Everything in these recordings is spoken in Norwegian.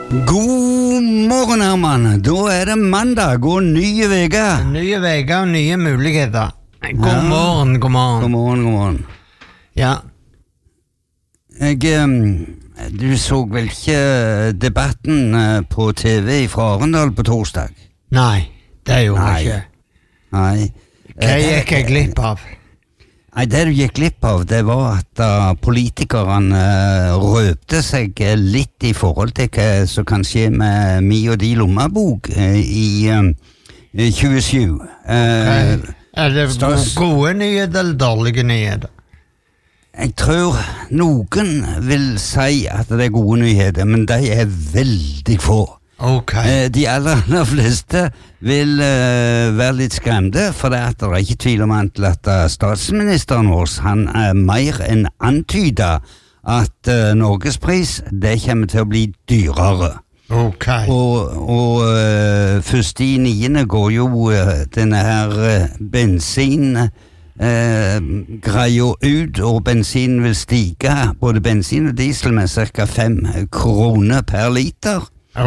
God morgen, Herman. Da det mandag og nye veger. Nye veger og nye muligheter. God morgen, god morgen. God morgen, god morgen. Ja. Du så vel ikke debatten på TV fra Arendal på torsdag? Nei, det gjorde jeg ikke. Nei. Hva gikk jeg glipp av? Nei, det du gikk glipp av, det var at politikerne røpte seg litt i forhold til hva som kan skje med mi og de lommebok i 27. Det gode nyheter eller dårlige nyheter? Jeg tror noen vil si at det gode nyheter, men de veldig få. De aller fleste vil være litt skremte, for det er ikke tvil om at statsministeren vår, han mer enn antyda at Norgespris, det kommer til å bli dyrere. Og 1.9. går jo denne her bensin greia ut, og bensin vil stige, både bensin og diesel, med ca. 5 kroner per liter.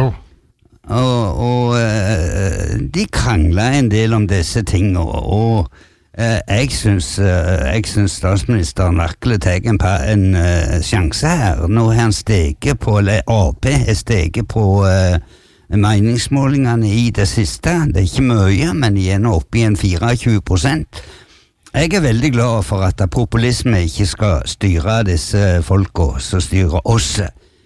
Og de krangler en del om disse tingene, og jeg synes statsministeren virkelig tar en sjanse her. Nå han steget på, eller AP steget på meningsmålingene i det siste. Det ikke mye, men igjen oppe i en 24%. Jeg veldig glad for at populisme ikke skal styre disse folka som styrer oss.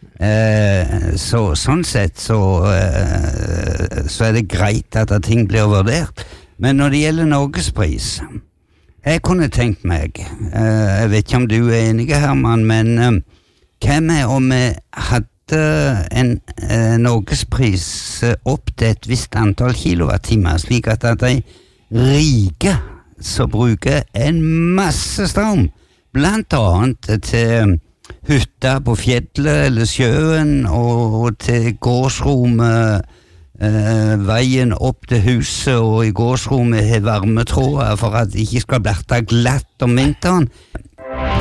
Sånn sett så det greit at ting blir vurdert, men når det gjelder Norgespris, jeg kunne tenkt meg, jeg vet ikke om du enig, Herman, men hva med om vi hadde en Norgespris opp til et visst antall kilowattimer, slik at de rike som bruker en masse strøm, blant annet til hytta på fjellet eller sjøen, og til gårdsrommet, veien opp til huset, og i gårdsrommet har varmetråder for at det ikke skal bli glatt om vinteren.